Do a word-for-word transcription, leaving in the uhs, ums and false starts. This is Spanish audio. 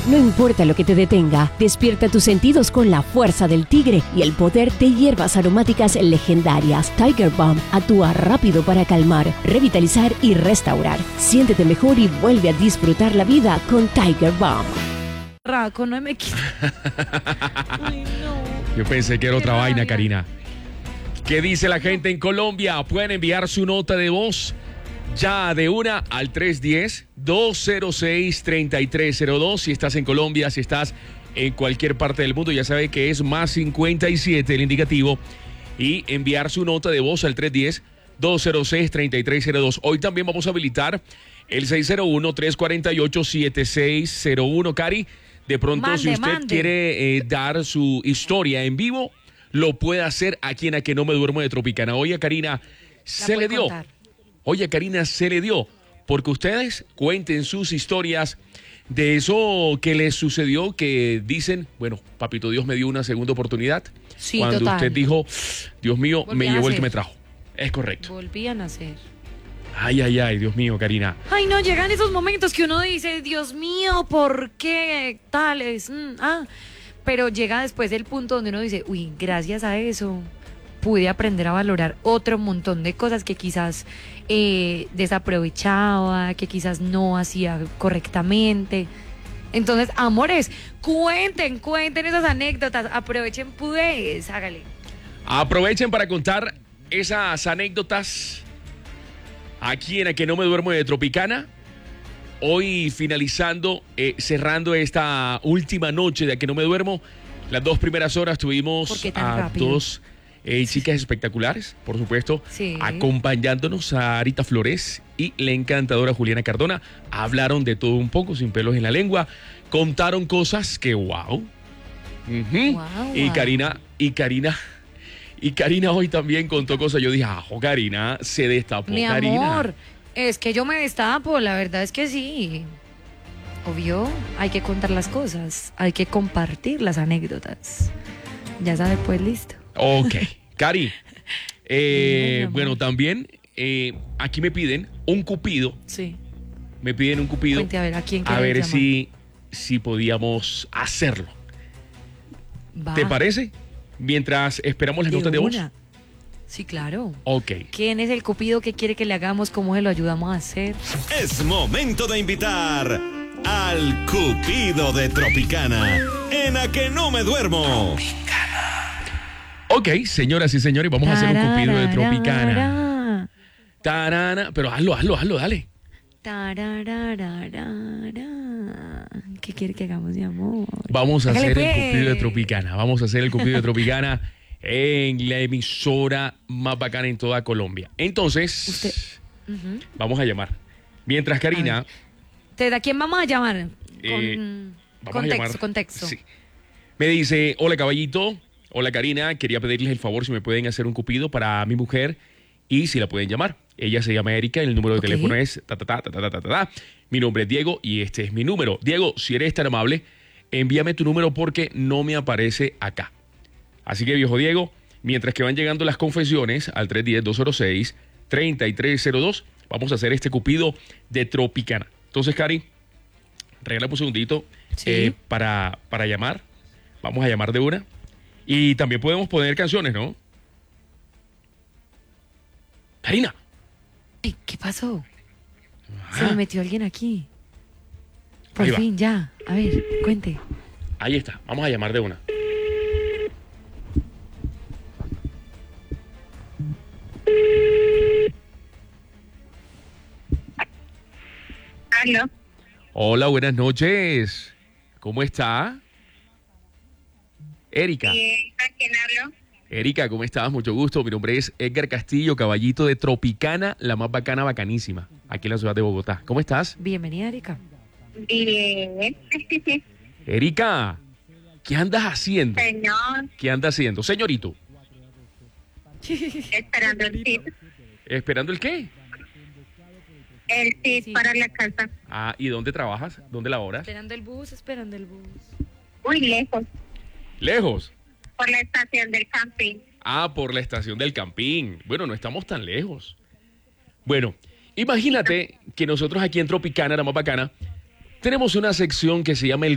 No importa lo que te detenga, despierta tus sentidos con la fuerza del tigre y el poder de hierbas aromáticas legendarias. Tiger Balm actúa rápido para calmar, revitalizar y restaurar. Siéntete mejor y vuelve a disfrutar la vida con Tiger Balm. Raco, no me quita. Ay, no. Yo pensé que era Qué otra vaina, rabia. Karina. ¿Qué dice la gente en Colombia? Pueden enviar su nota de voz ya de una al tres uno cero, dos cero seis, tres tres cero dos. Si estás en Colombia, si estás en cualquier parte del mundo, ya sabe que es más cincuenta y siete el indicativo. Y enviar su nota de voz al tres uno cero, dos cero seis, tres tres cero dos. Hoy también vamos a habilitar el seis cero uno, tres cuatro ocho, siete seis cero uno. Cari, de pronto Mande, si usted mande. quiere eh, dar su historia en vivo, lo puede hacer aquí en A Que No Me Duermo de Tropicana. Oye, Karina, se puede le dio. contar. Oye, Karina, se le dio. Porque ustedes cuenten sus historias de eso que les sucedió, que dicen, bueno, papito Dios me dio una segunda oportunidad. Sí, Cuando total. usted dijo, Dios mío, Volví me a llevó el que nacer. me trajo. Es correcto. Volví a nacer. Ay, ay, ay, Dios mío, Karina. Ay, no, llegan esos momentos que uno dice, Dios mío, ¿por qué tales? Mm, ah, pero llega después el punto donde uno dice, uy, gracias a eso pude aprender a valorar otro montón de cosas que quizás eh, desaprovechaba, que quizás no hacía correctamente. Entonces, amores, cuenten, cuenten esas anécdotas, aprovechen pues, hágale. Aprovechen para contar esas anécdotas aquí en A Que No Me Duermo de Tropicana. Hoy finalizando, eh, cerrando esta última noche de A Que No Me Duermo. Las dos primeras horas ¿Por tuvimos qué tan a rápido? dos eh, chicas espectaculares, por supuesto, Sí. acompañándonos a Arita Flores y la encantadora Juliana Cardona. Hablaron de todo un poco, sin pelos en la lengua. Contaron cosas que wow. Ujú. Guau, Y guau. Karina, y Karina, y Karina hoy también contó cosas. Yo dije, ajo, Karina, se destapó, Mi Karina. amor, es que yo me destapo, la verdad es que sí. Obvio, hay que contar las cosas, hay que compartir las anécdotas. Ya sabes, pues listo. Ok, Cari. eh, Dime, mi amor. bueno, también eh, aquí me piden un cupido. Sí. Me piden un cupido. Cuente, a ver, ¿a quién A quieres ver llamar? si, si podíamos hacerlo. Va. ¿Te parece? Mientras esperamos las De notas de voz. una. Sí, claro. Ok. ¿Quién es el cupido que quiere que le hagamos? ¿Cómo se lo ayudamos a hacer? Es momento de invitar al Cupido de Tropicana en A Que No Me Duermo. Ok, señoras y señores, vamos a hacer un cupido de Tropicana. Tararara. Tarana, pero hazlo, hazlo, hazlo, dale. Tararararara. ¿Qué quiere que hagamos, mi amor? Vamos a Hágale, hacer el pues. cupido de Tropicana. Vamos a hacer el cupido de Tropicana en la emisora más bacana en toda Colombia. Entonces, Usted- Ujú. vamos a llamar. Mientras Karina, ¿Te da quién vamos a llamar? Eh, Con vamos contexto, a llamar. contexto. Sí. Me dice, hola caballito, hola Karina, quería pedirles el favor si me pueden hacer un cupido para mi mujer y si la pueden llamar. Ella se llama Erika, el número de Ok. teléfono es ta ta ta ta ta ta ta ta. Mi nombre es Diego y este es mi número. Diego, si eres tan amable, envíame tu número porque no me aparece acá. Así que, viejo Diego, mientras que van llegando las confesiones al tres uno cero, dos cero seis, tres tres cero dos, vamos a hacer este cupido de Tropicana. Entonces, Cari, regálame un segundito Sí. eh, para, para llamar. Vamos a llamar de una. Y también podemos poner canciones, ¿no? Karina. Ay, ¿qué pasó? Se Ajá. me metió alguien aquí. Por Ahí va. fin, ya. A ver, cuente. Ahí está. Vamos a llamar de una. Aló. Hola, buenas noches. ¿Cómo está? Erika. ¿Y a quién hablo? Erika, ¿cómo estás? Mucho gusto. Mi nombre es Edgar Castillo, caballito de Tropicana, la más bacana, bacanísima, aquí en la ciudad de Bogotá. ¿Cómo estás? Bienvenida, Erika. Bien. Erika, ¿qué andas haciendo? Señor, ¿Qué andas haciendo? Señorito, esperando el tip. ¿esperando el qué? El tip Sí. para la casa. Ah, ¿y dónde trabajas? ¿Dónde laboras? Esperando el bus, esperando el bus. Muy lejos, Lejos. por la estación del camping. Ah, por la estación del Campín. Bueno, no estamos tan lejos. Bueno, imagínate que nosotros aquí en Tropicana, la más bacana, tenemos una sección que se llama el